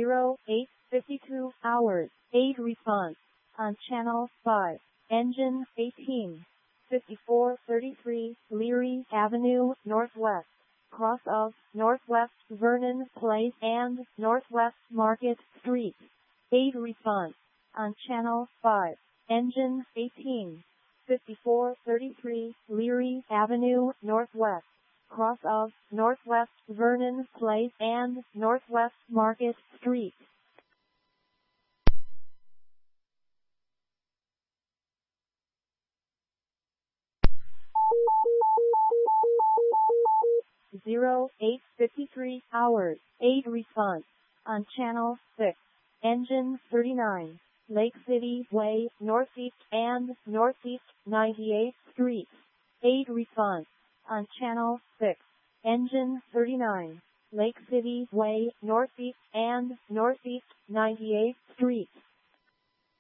08:52 hours, 8 response. On channel 5, engine 18. 5433, Leary Avenue, Northwest. Cross of Northwest Vernon Place and Northwest Market Street. 8 response. On channel 5, engine 18. 5433, Leary Avenue, Northwest. Cross of Northwest Vernon Place and Northwest Market Street. Zero 08:53 hours, 8 response. On channel 6, engine 39. Lake City Way, Northeast and Northeast 98th Street. 8 response. On channel 6, engine 39. Lake City Way, Northeast and Northeast 98th Street.